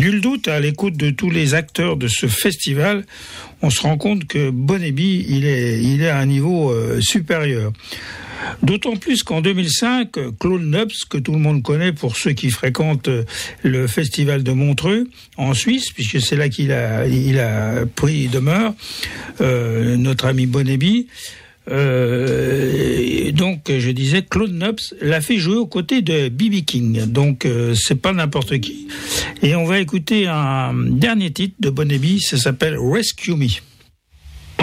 Nul doute, à l'écoute de tous les acteurs de ce festival, on se rend compte que Boneby, il est à un niveau supérieur. D'autant plus qu'en 2005, Claude Nobs, que tout le monde connaît pour ceux qui fréquentent le festival de Montreux, en Suisse, puisque c'est là qu'il a pris demeure, notre ami Boneby. Donc, je disais, Claude Nobs l'a fait jouer aux côtés de B.B. King. Donc, c'est pas n'importe qui. Et on va écouter un dernier titre de Boneby, ça s'appelle Rescue Me.